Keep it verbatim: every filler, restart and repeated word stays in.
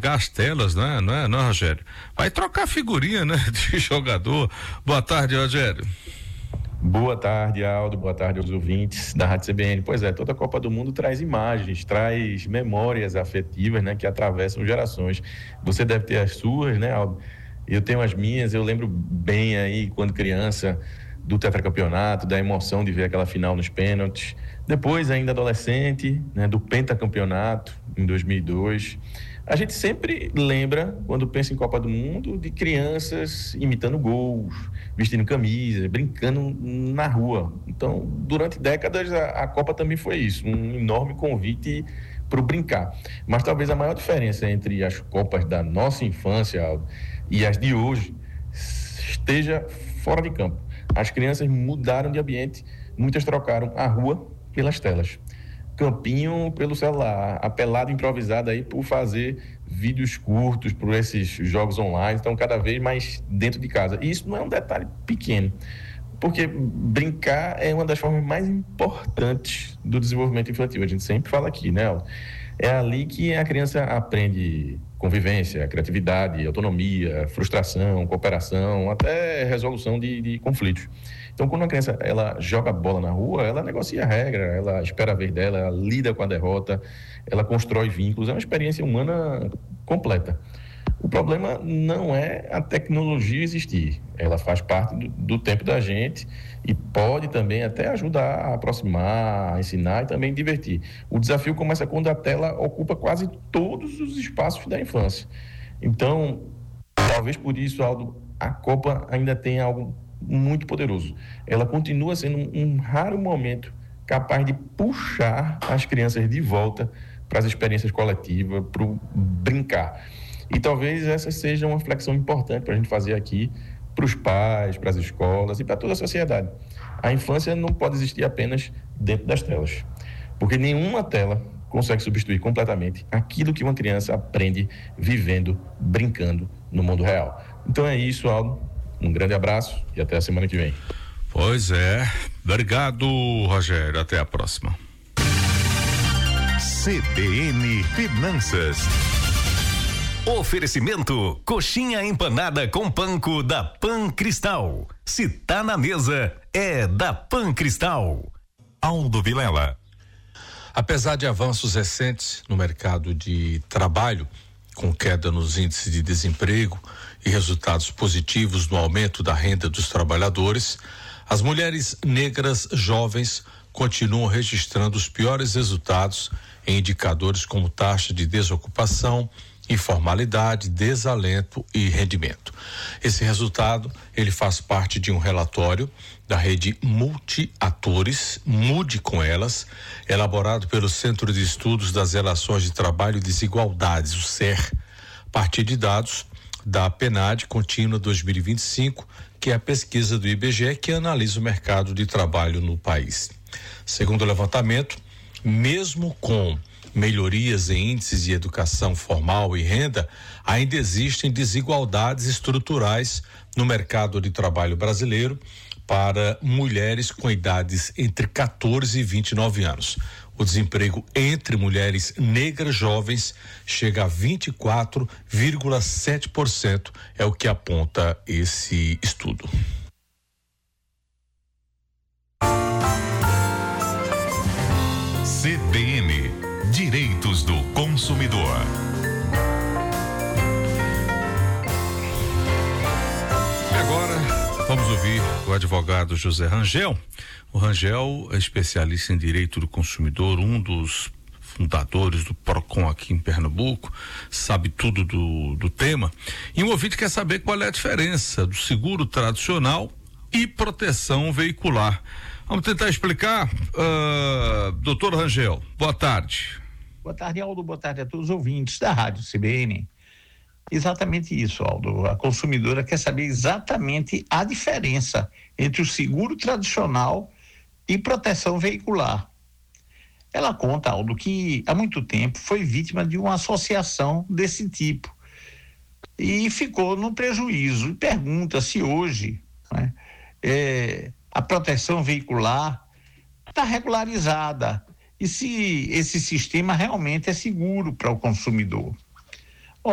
largar as telas, né? Não é, não, Rogério? Vai trocar figurinha, né? De jogador. Boa tarde, Rogério. Boa tarde, Aldo. Boa tarde aos ouvintes da Rádio C B N. Pois é, toda a Copa do Mundo traz imagens, traz memórias afetivas, né? Que atravessam gerações. Você deve ter as suas, né, Aldo? Eu tenho as minhas. Eu lembro bem aí, quando criança, do tetracampeonato, da emoção de ver aquela final nos pênaltis. Depois, ainda adolescente, né, do pentacampeonato em dois mil e dois. A gente sempre lembra, quando pensa em Copa do Mundo, de crianças imitando gols, vestindo camisa, brincando na rua. Então, durante décadas, a, a Copa também foi isso, um enorme convite para o brincar. Mas talvez a maior diferença entre as Copas da nossa infância, Aldo, e as de hoje esteja fora de campo. As crianças mudaram de ambiente, muitas trocaram a rua pelas telas, campinho pelo celular, a pelada improvisada aí por fazer vídeos curtos, por esses jogos online, então cada vez mais dentro de casa. E isso não é um detalhe pequeno, porque brincar é uma das formas mais importantes do desenvolvimento infantil. A gente sempre fala aqui, né? É ali que a criança aprende convivência, criatividade, autonomia, frustração, cooperação, até resolução de, de conflitos. Então, quando a criança ela joga bola na rua, ela negocia a regra, ela espera a vez dela, ela lida com a derrota, ela constrói vínculos, é uma experiência humana completa. O problema não é a tecnologia existir, ela faz parte do, do tempo da gente e pode também até ajudar a aproximar, a ensinar e também divertir. O desafio começa quando a tela ocupa quase todos os espaços da infância. Então, talvez por isso, Aldo, a Copa ainda tem algo muito poderoso. Ela continua sendo um, um raro momento capaz de puxar as crianças de volta para as experiências coletivas, para o brincar. E talvez essa seja uma reflexão importante para a gente fazer aqui, para os pais, para as escolas e para toda a sociedade. A infância não pode existir apenas dentro das telas, porque nenhuma tela consegue substituir completamente aquilo que uma criança aprende vivendo, brincando no mundo real. Então é isso, Aldo. Um grande abraço e até a semana que vem. Pois é. Obrigado, Rogério. Até a próxima. C B N Finanças. Oferecimento: coxinha empanada com panko da Pan Cristal. Se tá na mesa, é da Pan Cristal. Aldo Vilela. Apesar de avanços recentes no mercado de trabalho, com queda nos índices de desemprego e resultados positivos no aumento da renda dos trabalhadores, as mulheres negras jovens continuam registrando os piores resultados em indicadores como taxa de desocupação, informalidade, desalento e rendimento. Esse resultado, ele faz parte de um relatório da rede Multiatores, Mude com Elas, elaborado pelo Centro de Estudos das Relações de Trabalho e Desigualdades, o C E R, a partir de dados da PNAD Contínua dois mil e vinte e cinco, que é a pesquisa do I B G E que analisa o mercado de trabalho no país. Segundo o levantamento, mesmo com melhorias em índices de educação formal e renda, ainda existem desigualdades estruturais no mercado de trabalho brasileiro para mulheres com idades entre quatorze e vinte e nove anos. O desemprego entre mulheres negras jovens chega a vinte e quatro vírgula sete por cento, é o que aponta esse estudo. C B N, Direitos do Consumidor. E agora vamos ouvir o advogado José Rangel. O Rangel é especialista em direito do consumidor, um dos fundadores do PROCON aqui em Pernambuco, sabe tudo do, do tema. E um ouvinte quer saber qual é a diferença do seguro tradicional e proteção veicular. Vamos tentar explicar, uh, doutor Rangel. Boa tarde. Boa tarde, Aldo. Boa tarde a todos os ouvintes da Rádio C B N. Exatamente isso, Aldo. A consumidora quer saber exatamente a diferença entre o seguro tradicional e proteção veicular. Ela conta, Aldo, que há muito tempo foi vítima de uma associação desse tipo e ficou no prejuízo. E pergunta se hoje, né, é, a proteção veicular está regularizada e se esse sistema realmente é seguro para o consumidor.